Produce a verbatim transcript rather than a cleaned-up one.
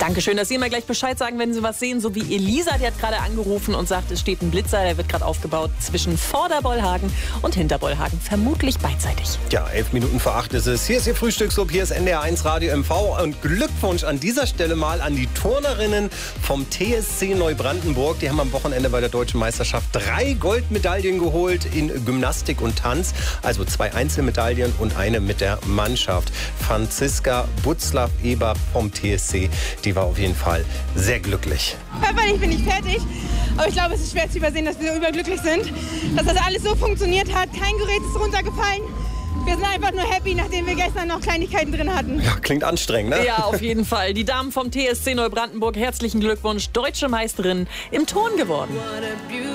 Dankeschön, dass Sie immer gleich Bescheid sagen, wenn Sie was sehen, so wie Elisa, die hat gerade angerufen und sagt, es steht ein Blitzer, der wird gerade aufgebaut zwischen Vorderbollhagen und Hinterbollhagen, vermutlich beidseitig. Ja, elf Minuten vor acht ist es. Hier ist Ihr Frühstücksclub, hier ist N D R eins Radio M V und Glückwunsch an dieser Stelle mal an die Turnerinnen vom T S C Neubrandenburg. Die haben am Wochenende bei der Deutschen Meisterschaft drei Goldmedaillen geholt in Gymnastik und Tanz, also zwei Einzelmedaillen und eine mit der Mannschaft. Franziska Butzlaff-Eber vom T S C, die war auf jeden Fall sehr glücklich. Körperlich bin ich fertig, aber ich glaube, es ist schwer zu übersehen, dass wir so überglücklich sind, dass das alles so funktioniert hat. Kein Gerät ist runtergefallen. Wir sind einfach nur happy, nachdem wir gestern noch Kleinigkeiten drin hatten. Ja, klingt anstrengend, ne? Ja, auf jeden Fall. Die Damen vom T S C Neubrandenburg, herzlichen Glückwunsch. Deutsche Meisterin im Turnen geworden.